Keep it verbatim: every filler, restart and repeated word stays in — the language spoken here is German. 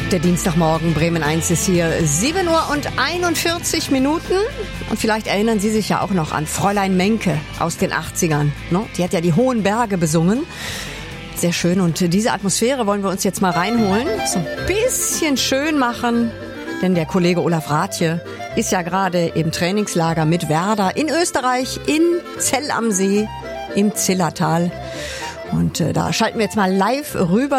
Der Dienstagmorgen, Bremen eins ist hier, sieben Uhr und einundvierzig Minuten. Und vielleicht erinnern Sie sich ja auch noch an Fräulein Menke aus den achtzigern. Die hat ja die hohen Berge besungen. Sehr schön. Und diese Atmosphäre wollen wir uns jetzt mal reinholen. So ein bisschen schön machen. Denn der Kollege Olaf Rathje ist ja gerade im Trainingslager mit Werder in Österreich, in Zell am See, im Zillertal. Und äh, da schalten wir jetzt mal live rüber.